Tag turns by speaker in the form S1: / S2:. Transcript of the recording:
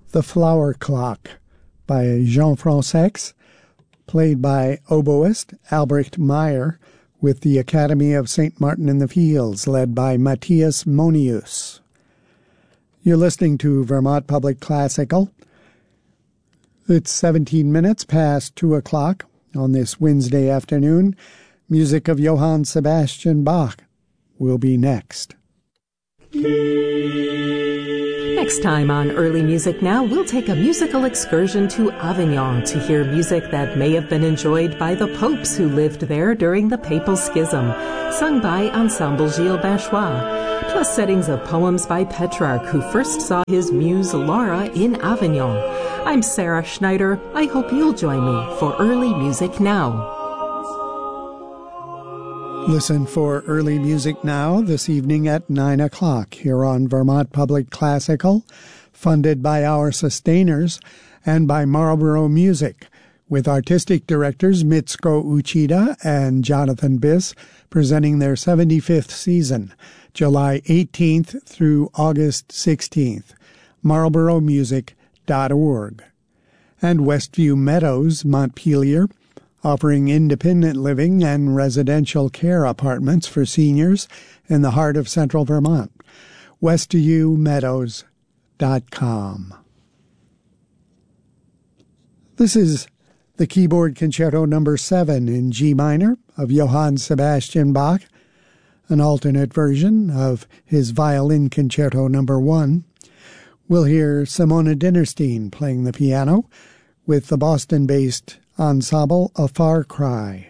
S1: The Flower Clock by Jean Fransex, played by oboist Albrecht Meyer, with the Academy of St. Martin-in-the-Fields, led by Matthias Monius. You're listening to Vermont Public Classical. It's 17 minutes past 2 o'clock on this Wednesday afternoon. Music of Johann Sebastian Bach will be next.
S2: Next time on Early Music Now, we'll take a musical excursion to Avignon to hear music that may have been enjoyed by the popes who lived there during the Papal Schism, sung by Ensemble Gilles Bachois, plus settings of poems by Petrarch, who first saw his muse Laura in Avignon. I'm Sarah Schneider. I hope you'll join me for Early Music Now.
S1: Listen for Early Music Now this evening at 9 o'clock here on Vermont Public Classical, funded by our sustainers and by Marlborough Music, with artistic directors Mitsuko Uchida and Jonathan Biss presenting their 75th season, July 18th through August 16th, marlboroughmusic.org. And Westview Meadows, Montpelier, offering independent living and residential care apartments for seniors in the heart of central Vermont. westviewmeadows.com. This is the Keyboard Concerto No. 7 in G minor of Johann Sebastian Bach, an alternate version of his Violin Concerto No. 1. We'll hear Simona Dinnerstein playing the piano with the Boston-based ensemble A Far Cry.